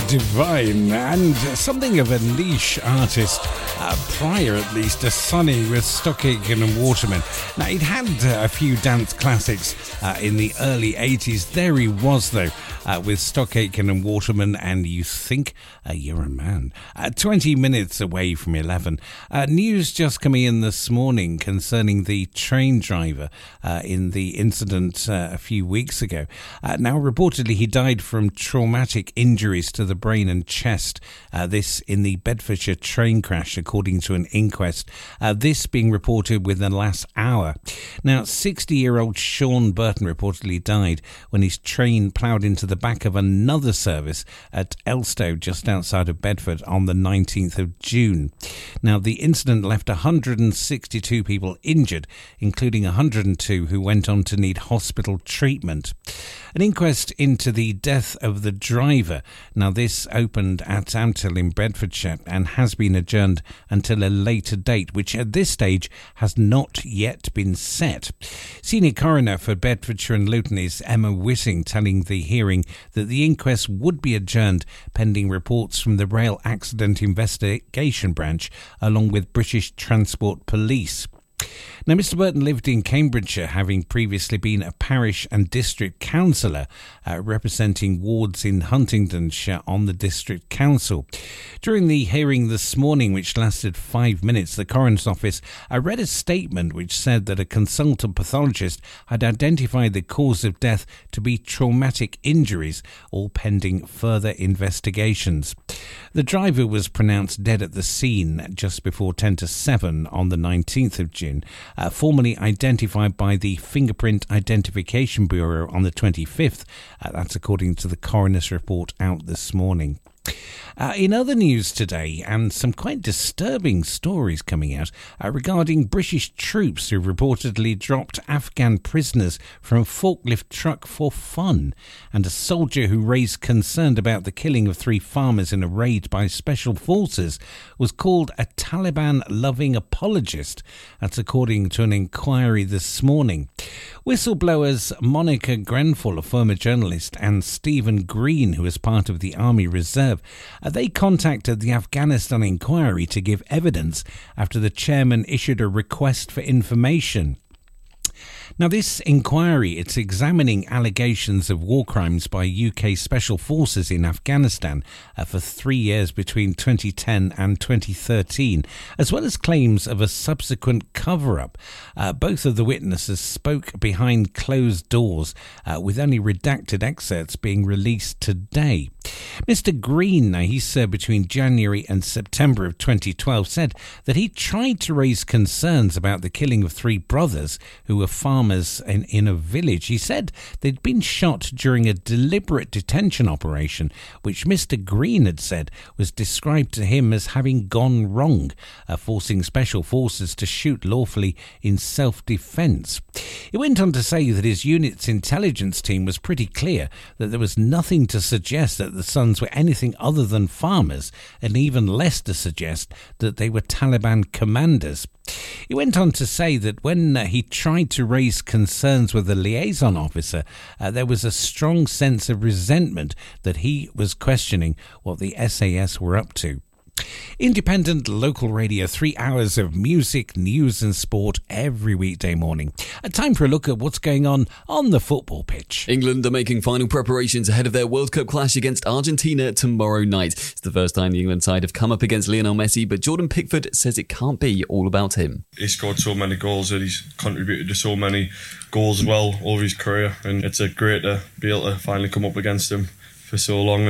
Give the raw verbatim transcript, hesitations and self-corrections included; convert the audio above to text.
Divine, and something of a niche artist, uh, prior at least to Sonny with Stock Aitken and Waterman. Now, he'd had uh, a few dance classics uh, in the early eighties. There he was, though, uh, with Stock Aitken and Waterman, and You Think uh, You're a Man. Uh, twenty minutes away from eleven. Uh, news just coming in this morning concerning the train driver uh, in the incident uh, a few weeks ago. Uh, now, reportedly, he died from traumatic injuries to the brain and chest. Uh, this in the Bedfordshire train crash, according to an inquest. Uh, this being reported within the last hour. Now, sixty-year-old Sean Burton reportedly died when his train ploughed into the back of another service at Elstow, just outside of Bedford, on the nineteenth of June. Now, the incident left one hundred sixty-two people injured, including one hundred two who went on to need hospital treatment. An inquest into the death of the driver. Now, this opened at Amtel in Bedfordshire and has been adjourned until a later date, which at this stage has not yet been set. Senior coroner for Bedfordshire and Luton is Emma Whitting, telling the hearing that the inquest would be adjourned pending reports from the Rail Accident Investigation Branch along with British Transport Police. Now, Mister Burton lived in Cambridgeshire, having previously been a parish and district councillor, uh, representing wards in Huntingdonshire on the district council. During the hearing this morning, which lasted five minutes, the coroner's office uh, read a statement which said that a consultant pathologist had identified the cause of death to be traumatic injuries, all pending further investigations. The driver was pronounced dead at the scene just before ten to seven on the nineteenth of June, uh, formally identified by the Fingerprint Identification Bureau on the twenty-fifth. Uh, that's according to the coroner's report out this morning. Uh, in other news today, and some quite disturbing stories coming out uh, regarding British troops who reportedly dropped Afghan prisoners from a forklift truck for fun, and a soldier who raised concern about the killing of three farmers in a raid by special forces was called a Taliban-loving apologist. That's according to an inquiry this morning. Whistleblowers Monica Grenfell, a former journalist, and Stephen Green, who is part of the Army Reserve, uh, they contacted the Afghanistan inquiry to give evidence after the chairman issued a request for information. Now, this inquiry, it's examining allegations of war crimes by U K special forces in Afghanistan uh, for three years between twenty ten and twenty thirteen, as well as claims of a subsequent cover-up. Uh, both of the witnesses spoke behind closed doors, uh, with only redacted excerpts being released today. Mister Green, now he served between January and September of twenty twelve, said that he tried to raise concerns about the killing of three brothers who were farmers in, in a village. He said they'd been shot during a deliberate detention operation, which Mister Green had said was described to him as having gone wrong, uh, forcing special forces to shoot lawfully in self-defence. He went on to say that his unit's intelligence team was pretty clear that there was nothing to suggest that the sons were anything other than farmers, and even less to suggest that they were Taliban commanders. He went on to say that when uh, he tried to raise concerns with the liaison officer, uh, there was a strong sense of resentment that he was questioning what the S A S were up to. Independent local radio, three hours of music, news and sport every weekday morning. A time for a look at what's going on on the football pitch. England are making final preparations ahead of their World Cup clash against Argentina tomorrow night. It's the first time the England side have come up against Lionel Messi, but Jordan Pickford says it can't be all about him. He scored so many goals that he's contributed to so many goals as well over his career, and it's a great to be able to finally come up against him for so long.